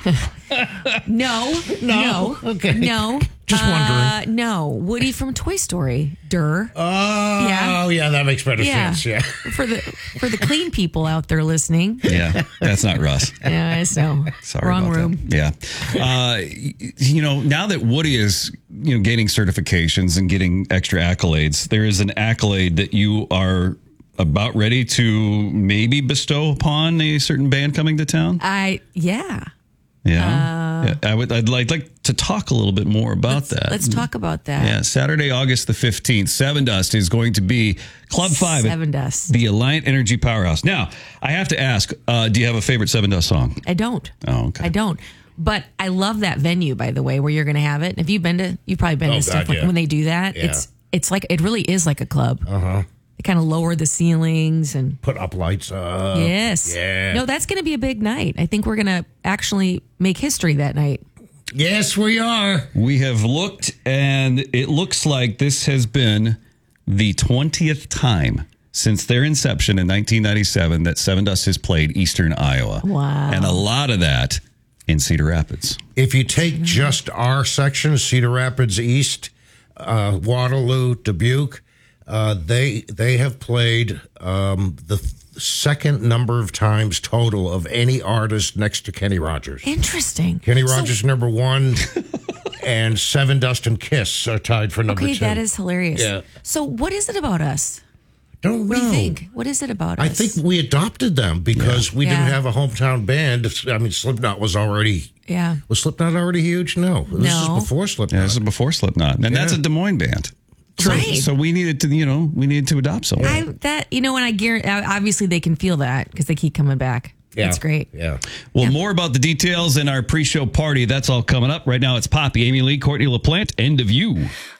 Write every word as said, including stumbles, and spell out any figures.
no, No? no, Okay. no. Just Uh, wondering. no, Woody from Toy Story. Durr. Oh, Yeah. yeah, that makes better Yeah. sense. Yeah. For the for the clean people out there listening. Yeah, that's not Russ. Yeah, I know. Sorry Wrong about room. that. Yeah. Uh, y- you know, now that Woody is, you know, gaining certifications and getting extra accolades, there is an accolade that you are about ready to maybe bestow upon a certain band coming to town. I yeah. Yeah. yeah I would. I'd like, like to talk a little bit more about Let's, that. let's talk about that. Yeah, Saturday, August the fifteenth, Seven Dust is going to be Club Five at Seven Dust. the Alliant Energy Powerhouse. Now, I have to ask, uh, do you have a favorite Seven Dust song? I don't. Oh, okay. I don't. But I love that venue, by the way, where you're going to have it. Have you been to? You've probably been Oh, to stuff God, when, yeah. when they do that. Yeah. It's it's like it really is like a club. Uh huh. They kind of lower the ceilings and Put up lights up. yes, Yeah. No, that's going to be a big night. I think we're going to actually make history that night. Yes, we are. We have looked, and it looks like this has been the twentieth time since their inception in nineteen ninety-seven that Seven Dust has played Eastern Iowa. Wow. And a lot of that in Cedar Rapids. If you take just our section, Cedar Rapids East, uh, Waterloo, Dubuque, uh, they they have played um, the th- second number of times total of any artist next to Kenny Rogers. Interesting. Kenny So- Rogers number one, and Seven Dust and Kiss are tied for number Okay, two. that is hilarious. Yeah. So, what is it about us? Don't What know. do you think? What is it about I us? think we adopted them because we didn't Yeah. have a hometown band. I mean, Slipknot was already yeah. was Slipknot already huge? No, this No. is before Yeah, Slipknot. this is before Slipknot. And that's a Yeah. Des Moines band. Right. So we needed to, you know, we needed to adopt someone. I that you know, and I guarantee obviously they can feel that because they keep coming back. Yeah. That's great. Yeah. Well, more about the details in our pre-show party. That's all coming up. Right now, it's Poppy, Amy Lee, Courtney LaPlante, End of You.